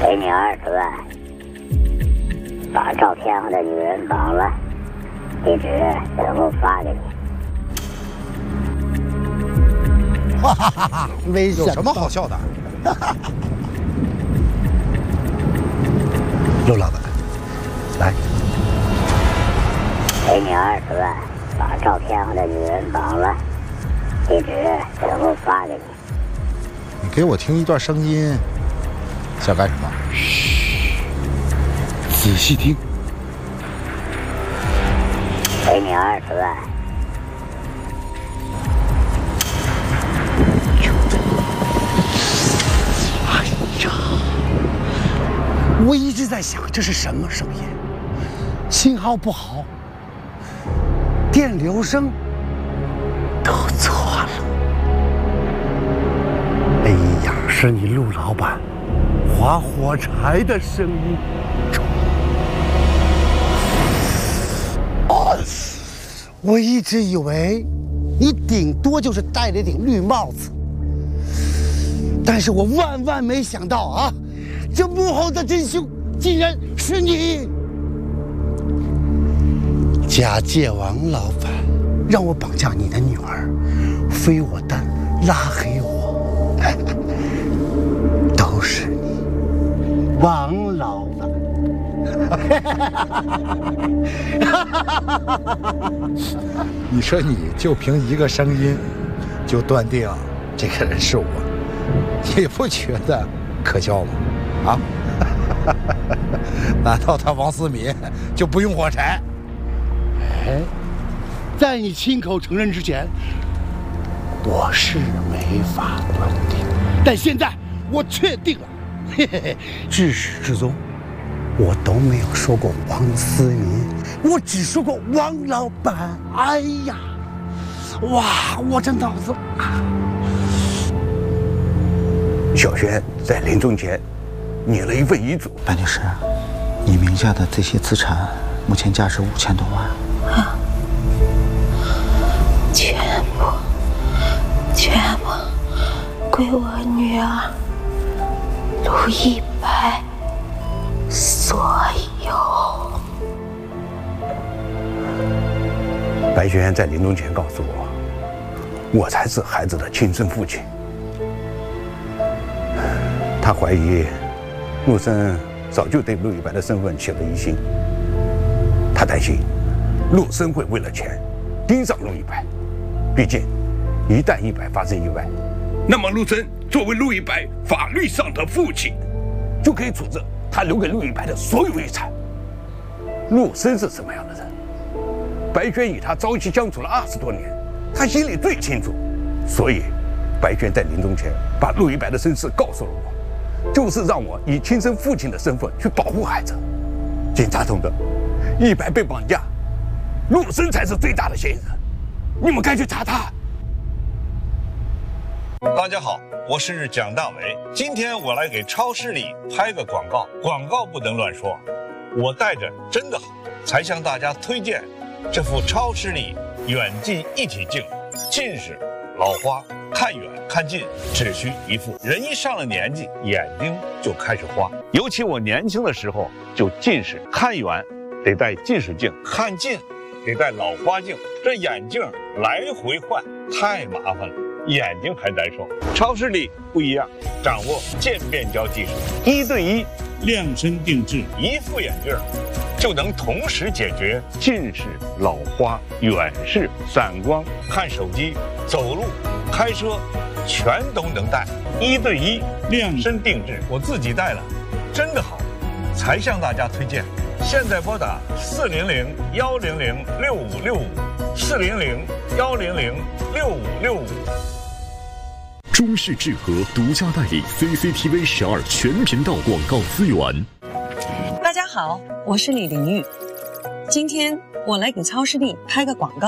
给你20万，把赵天上的女人绑了，地址等我发给你。 哈哈哈哈！没想到有什么好笑的？ 陆老板，来， 给你20万，把照片上的女人绑了，地址等我发给你。 你给我听一段声音，想干什么？ 嘘，仔细听。 给你20万。 哎呀，我一直在想这是什么声音，信号不好，电流声都错了。哎呀，是你陆老板划火柴的声音。我一直以为你顶多就是戴了一顶绿帽子，但是我万万没想到啊，这幕后的真凶竟然是你！假借王老板让我绑架你的女儿，飞我单，拉黑我，都是你，王老板。 你说你就凭一个声音，就断定这个人是我，你不觉得可笑吗？啊？难道他王思敏就不用火柴？ 哎，在你亲口承认之前，我是没法断定，但现在我确定了。嘿嘿嘿，至始至终，我都没有说过王思敏，我只说过王老板。哎呀，哇，我这脑子！ 小轩在临终前拟了一份遗嘱。 白女士，你名下的这些资产目前价值5000多万。 啊，全部归我女儿陆一白所有。 白轩在临终前告诉我，我才是孩子的亲生父亲。他怀疑陆生早就对陆一白的身份起了疑心，他担心陆生会为了钱盯上陆一白，毕竟一旦一白发生意外，那么陆生作为陆一白法律上的父亲，就可以处置他留给陆一白的所有遗产。陆生是什么样的人，白轩与他朝夕相处了20多年，他心里最清楚。所以白轩在临终前把陆一白的身世告诉了我，就是让我以亲生父亲的身份去保护孩子。警察同志，一白被绑架，陆生才是最大的嫌疑人，你们该去查他。 大家好，我是蒋大为。今天我来给超视力拍个广告，广告不能乱说。我带着真的好，才向大家推荐这副超视力远近一体镜，近视、老花、看远看近只需一副。人一上了年纪，眼睛就开始花。尤其我年轻的时候就近视，看远得戴近视镜，看近得戴老花镜，这眼镜来回换太麻烦了，眼睛还难受。超视力不一样，掌握渐变焦技术，1对1量身定制，一副眼镜就能同时解决近视、老花、远视、散光、看手机、走路、开车，全都能戴。1对1量身定制，我自己戴了，真的好，才向大家推荐。现在拨打400-100-6565，400-100-6565。 中视智和独家代理 CCTV 12全频道广告资源。 大家好，我是李玲玉，今天我来给超视力拍个广告。